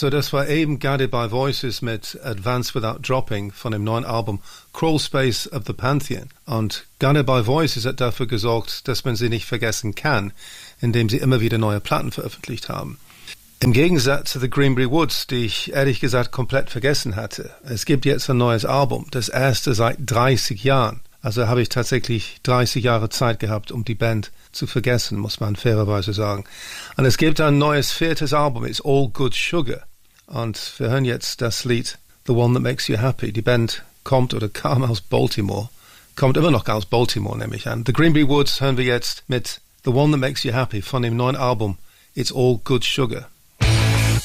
So, das war eben Guided by Voices mit Advance Without Dropping von dem neuen Album Crawl Space of the Pantheon. Und Guided by Voices hat dafür gesorgt, dass man sie nicht vergessen kann, indem sie immer wieder neue Platten veröffentlicht haben. Im Gegensatz zu The Greenberry Woods, die ich ehrlich gesagt komplett vergessen hatte. Es gibt jetzt ein neues Album, das erste seit 30 Jahren. Also habe ich tatsächlich 30 Jahre Zeit gehabt, um die Band zu vergessen, muss man fairerweise sagen. Und es gibt ein neues 4. Album, It's All Good Sugar. Und wir hören jetzt das Lied The One That Makes You Happy. Die Band kommt oder kam aus Baltimore. Kommt immer noch aus Baltimore, nehme ich an. The Greenberry Woods hören wir jetzt mit The One That Makes You Happy von dem neuen Album It's All Good Sugar.